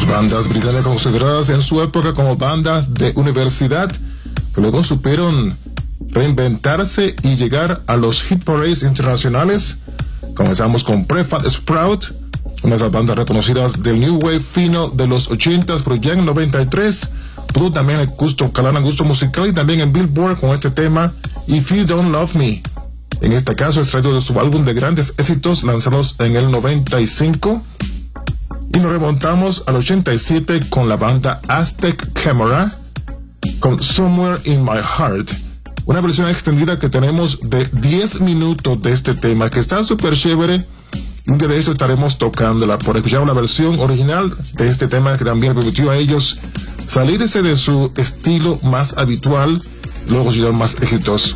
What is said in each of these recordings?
Bandas británicas consideradas en su época como bandas de universidad, que luego supieron reinventarse y llegar a los hit parades internacionales. Comenzamos con Prefab Sprout, una de esas bandas reconocidas del New Wave fino de los 80s, pero ya en 93 pudo también el gusto, calar en gusto musical y también en Billboard con este tema If You Don't Love Me. En este caso extraído de su álbum de grandes éxitos lanzados en el 95. Y nos remontamos al 87 con la banda Aztec Camera con Somewhere in My Heart, una versión extendida que tenemos de 10 minutos de este tema que está súper chévere. Y un día de esto estaremos tocándola por escuchar la versión original de este tema que también permitió a ellos salirse de su estilo más habitual, luego llegar más éxitos.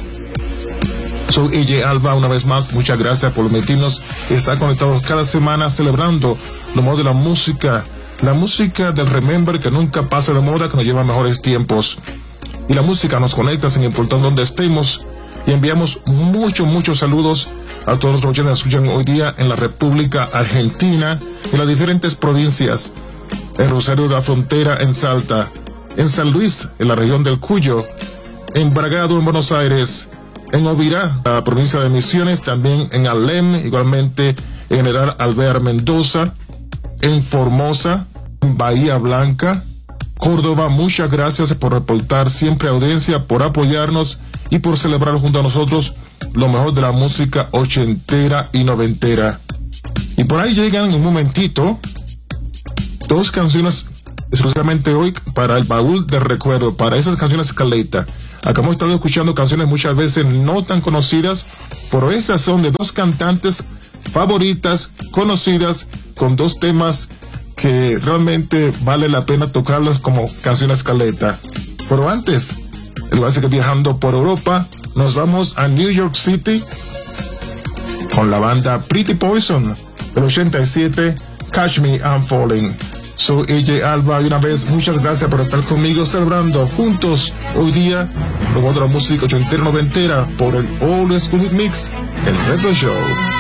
Soy AJ Alba, una vez más, muchas gracias por permitirnos estar conectados cada semana celebrando lo mejor de la música del Remember que nunca pasa de moda, que nos lleva a mejores tiempos. Y la música nos conecta sin importar dónde estemos, y enviamos muchos saludos a todos los que nos escuchan hoy día en la República Argentina, en las diferentes provincias, en Rosario de la Frontera, en Salta, en San Luis, en la región del Cuyo, en Bragado, en Buenos Aires, en Ovirá, la provincia de Misiones, también en Alem, igualmente en General Alvear Mendoza, en Formosa, en Bahía Blanca, Córdoba. Muchas gracias por reportar siempre audiencia, por apoyarnos y por celebrar junto a nosotros lo mejor de la música ochentera y noventera. Y por ahí llegan en un momentito dos canciones exclusivamente hoy para el baúl de recuerdo, para esas canciones escaleta. Acá hemos estado escuchando canciones muchas veces no tan conocidas, pero esas son de dos cantantes favoritas, conocidas, con dos temas que realmente vale la pena tocarlos como canción escaleta. Pero antes, en lugar de que viajando por Europa, nos vamos a New York City con la banda Pretty Poison del 87, Catch Me I'm Falling. Soy AJ Alba y una vez muchas gracias por estar conmigo celebrando juntos hoy día lo mejor de la música ochentera noventera por el All School Mix, el Retro Show.